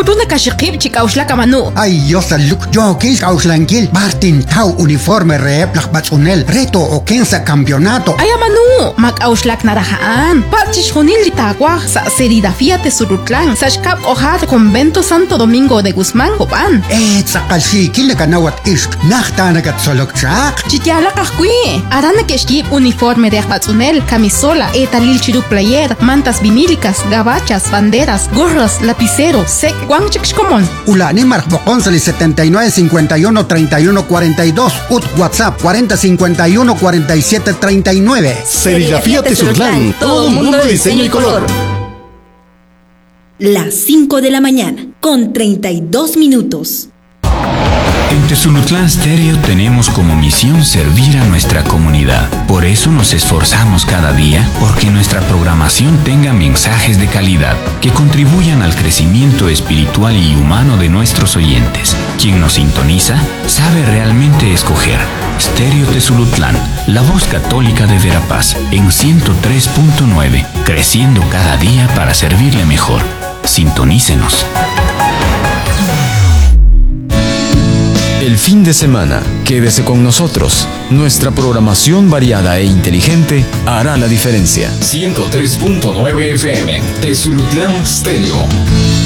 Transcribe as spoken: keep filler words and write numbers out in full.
Churuna kashikib chikauslaka manu. Ay, yo saluk, yo kis kauslankil. Martin Tau uniforme rep lakbatsunel. Reto o kensa campeonato. Ay, manu. Mak auslak narahaan. Pachis junil litagua sa Seridafía Tesurutlan. Sashkap ojar convento Santo Domingo de Guzmán, Copan. Eh, sakalsi, kilakanawat isk. Nachtanagat solokchak. Chitiala kahkui. Arana keshkib uniforme de akbatsunel, camisola, etalil chiru player, mantas vinílicas, gabachas, banderas, gorras, lapiceros, sec, guanchixcomon. Ulani Marcboconsali setenta y nueve cincuenta y uno treinta y uno cuarenta y dos. Ut WhatsApp cuarenta cincuenta y uno cuarenta y siete treinta y nueve. Serigrafía Tesurtlán, todo mundo de diseño y color. Las cinco de la mañana, con treinta y dos minutos. En Tezunutlán Stereo tenemos como misión servir a nuestra comunidad. Por eso nos esforzamos cada día porque nuestra programación tenga mensajes de calidad que contribuyan al crecimiento espiritual y humano de nuestros oyentes. Quien nos sintoniza sabe realmente escoger. Stereo Tezunutlán, la voz católica de Verapaz, en ciento tres punto nueve, creciendo cada día para servirle mejor. Sintonícenos. El fin de semana, quédese con nosotros. Nuestra programación variada e inteligente hará la diferencia. ciento tres punto nueve F M, Tezunutlán Stereo.